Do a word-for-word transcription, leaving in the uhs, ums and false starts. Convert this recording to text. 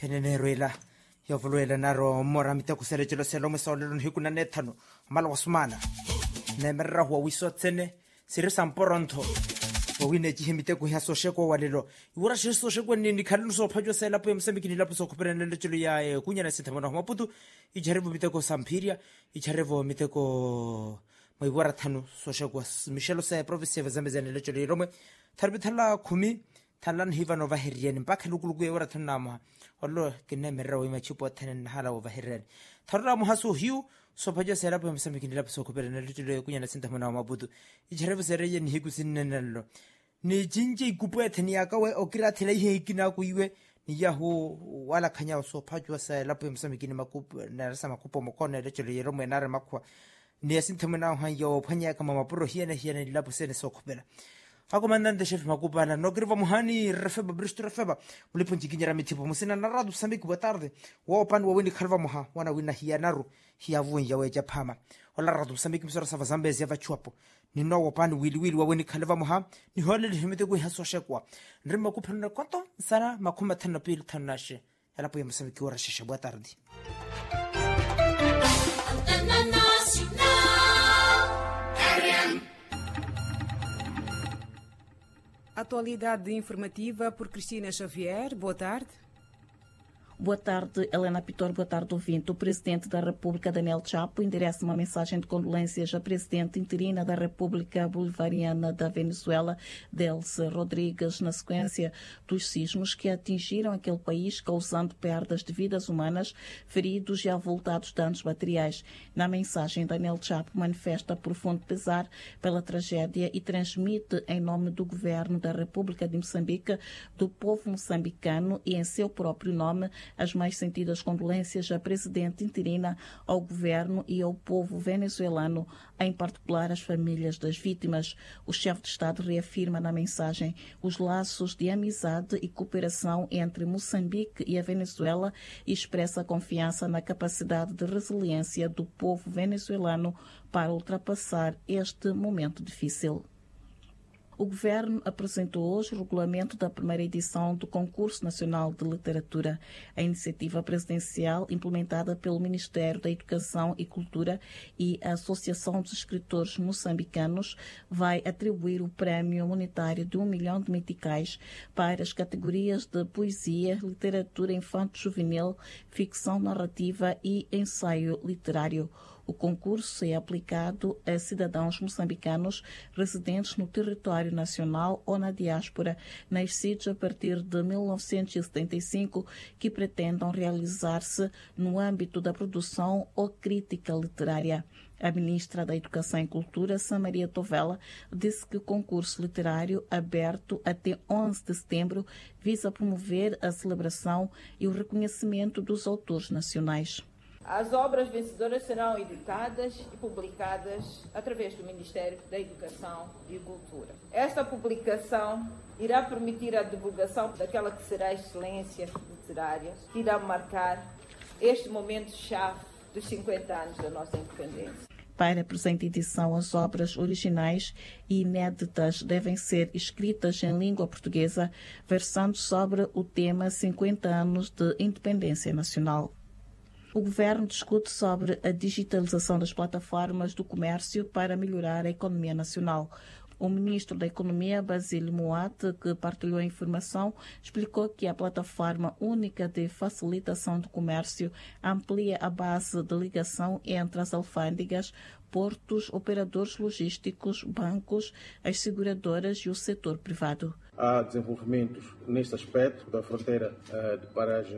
Teneneruela, Yovoluela Naro, Moramita Sergio Selome Solon Hukuna Netano, Malwasmana, Nemera, who we saw Tene, Sirisan Poronto, Wine Jimiteku has so shako Walero. You were just so shako in the Carlos of Pajo Selapum, Semikin Lapus of Copen and Letulia, Cunha Setamon of Maputu, each Harevo Miteko Sampiria, each Harevo Miteko. My waratano, so she was Michel say, Province of Zamazan literally Rome, Tarbitala Kumi, Talan Hivan over Herian, Bakalugu Waratanama, or Lord Kinemero, Machupo ten Hala over Herren. Taram Hasu Hugh, so Paja set up him some making up so Copen and literally Queen Santamana Budu. Each have a Serayan Higusin Nenelo. Ni Jinji Gupet and Yakawe or Gratile Hikinakuwe, Yahu, Walla Kanya, so Pajua say, Lapim some making Makup, Narasama Kupo Mocona, literally Rome and Aramakwa. Near Sintamana, your Panyakama Puro here and here in Lapusene Sokobella. Facomandan Chef Macubana, no Griva Mohani, Refeba, Bristol Refeba, Ulipunjiramitipo, Musina Naradu, Samik Watarde, Wopan Wawini Carvamoha, one a winner here Naru, here win Yawe Japama, Olaradu, Samik Msors of Zambes Yavachuapo, Nino Wapan will will Wawini Calvamoha, Niholi Himitigu has so shakwa, Rimakupan Coto, Sana, Macuma Tanapil Tanashi, Elapim Samikura Shishabatardi. Atualidade informativa por Cristina Xavier. Boa tarde. Boa tarde, Helena Pitor. Boa tarde, ouvinte. O Presidente da República, Daniel Chapo, endereça uma mensagem de condolências à Presidente interina da República Bolivariana da Venezuela, Delcy Rodrigues, na sequência dos sismos que atingiram aquele país, causando perdas de vidas humanas, feridos e avultados danos materiais. Na mensagem, Daniel Chapo manifesta profundo pesar pela tragédia e transmite, em nome do Governo da República de Moçambique, do povo moçambicano e em seu próprio nome, as mais sentidas condolências à Presidente interina, ao Governo e ao povo venezuelano, em particular às famílias das vítimas. O chefe de Estado reafirma na mensagem os laços de amizade e cooperação entre Moçambique e a Venezuela e expressa confiança na capacidade de resiliência do povo venezuelano para ultrapassar este momento difícil. O Governo apresentou hoje o regulamento da primeira edição do Concurso Nacional de Literatura. A iniciativa presidencial, implementada pelo Ministério da Educação e Cultura e a Associação dos Escritores Moçambicanos, vai atribuir o prémio monetário de um milhão de meticais para as categorias de poesia, literatura infanto-juvenil, ficção narrativa e ensaio literário. O concurso é aplicado a cidadãos moçambicanos residentes no território nacional ou na diáspora, nascidos a partir de mil novecentos e setenta e cinco, que pretendam realizar-se no âmbito da produção ou crítica literária. A ministra da Educação e Cultura, Samaria Tovela, disse que o concurso literário, aberto até onze de setembro, visa promover a celebração e o reconhecimento dos autores nacionais. As obras vencedoras serão editadas e publicadas através do Ministério da Educação e Cultura. Esta publicação irá permitir a divulgação daquela que será a excelência literária, que irá marcar este momento-chave dos cinquenta anos da nossa independência. Para a presente edição, as obras originais e inéditas devem ser escritas em língua portuguesa, versando sobre o tema cinquenta anos de independência nacional. O Governo discute sobre a digitalização das plataformas do comércio para melhorar a economia nacional. O ministro da Economia, Basílio Moate, que partilhou a informação, explicou que a plataforma única de facilitação do comércio amplia a base de ligação entre as alfândegas, portos, operadores logísticos, bancos, as seguradoras e o setor privado. Há desenvolvimentos neste aspecto da fronteira de paragem